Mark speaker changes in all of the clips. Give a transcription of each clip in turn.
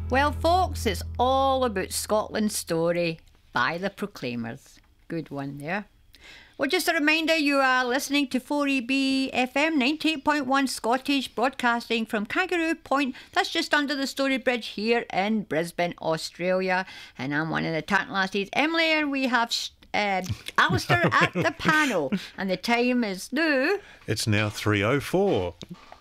Speaker 1: Well, folks, it's all about Scotland's story by the Proclaimers. Good one there. Well, just a reminder, you are listening to 4EB FM 98.1 Scottish, broadcasting from Kangaroo Point. That's just under the Story Bridge here in Brisbane, Australia. And I'm one of the Tantallasses, Emily, and we have Alistair at the panel. And the time is now...
Speaker 2: It's now 3:04.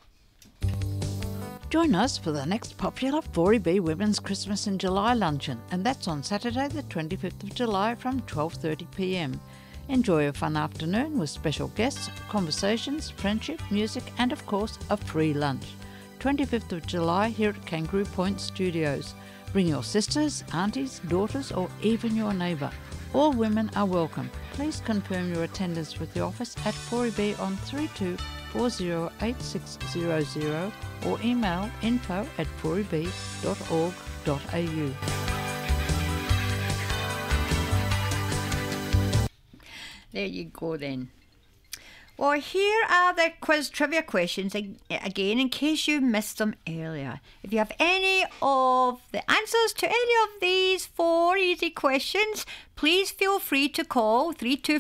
Speaker 3: Join us for the next popular 4EB Women's Christmas in July luncheon, and that's on Saturday the 25th of July from 12:30pm. Enjoy a fun afternoon with special guests, conversations, friendship, music and of course a free lunch. 25th of July here at Kangaroo Point Studios. Bring your sisters, aunties, daughters or even your neighbour. All women are welcome. Please confirm your attendance with the office at 4EB on 32408600 or email info@4eb.org.au.
Speaker 1: There you go then. Well, here are the quiz trivia questions again in case you missed them earlier. If you have any of the answers to any of these 4 easy questions, please feel free to call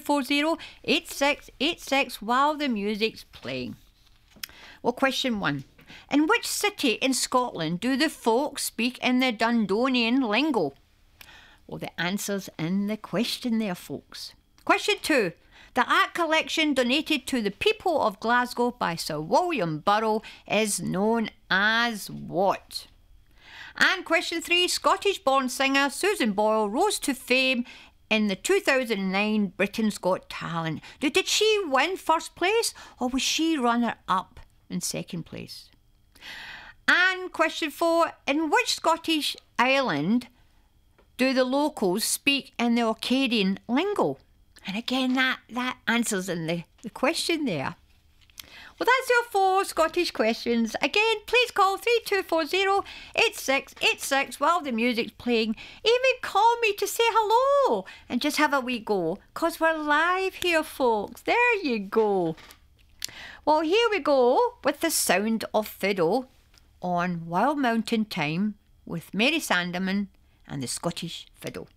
Speaker 1: 3240-8686 while the music's playing. Well, question 1. In which city in Scotland do the folk speak in the Dundonian lingo? Well, the answer's in the question there, folks. Question 2. The art collection donated to the people of Glasgow by Sir William Burrell is known as what? And question 3. Scottish-born singer Susan Boyle rose to fame in the 2009 Britain's Got Talent. Did she win first place or was she runner-up in second place? And question 4. In which Scottish island do the locals speak in the Orcadian lingo? And again, that answers in the question there. Well, that's your 4 Scottish questions. Again, please call 3240-8686 while the music's playing. Even call me to say hello and just have a wee go, 'cause we're live here, folks. There you go. Well, here we go with the sound of fiddle on Wild Mountain Time with Mary Sanderman and the Scottish Fiddle.